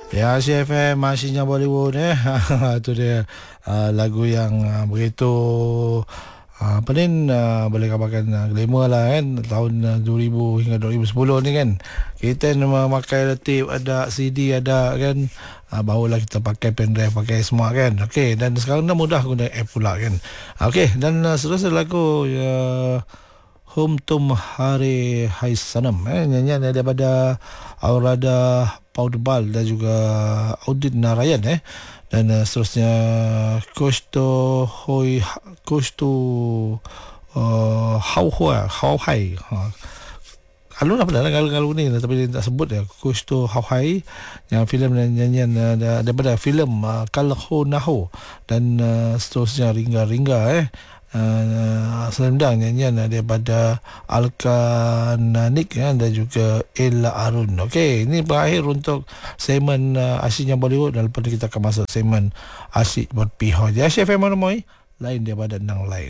Ya, CFM masihnya Bollywood Itu dia lagu yang begitu apa ni boleh katakan glamour lah kan tahun 2000 hingga 2010 ni kan. Kita memakai tape, ada CD, ada kan. Barulah kita pakai pendrive, pakai semua kan. Okey, dan sekarang dah mudah guna app pula kan. Okey, dan seterusnya lagu Hum Tum Hari Hai Sanam, nyanyian daripada Aurada Paudbal dan juga Udit Narayan dan seterusnya Kushto Hau Hai Alun apa dah kalau ni tapi dia tak sebut dia Kushto Hau Hai yang filem dan nyanyian daripada filem Kalho Naho dan seterusnya Ringga selendang nyanyian daripada Alka Nanik dan juga Ella Arun. Okey, ini berakhir untuk segmen Asyiknya Bollywood dan lepas tu kita akan masuk segmen Asyik Berpihak. Asyik FM Moy lain daripada nang lain.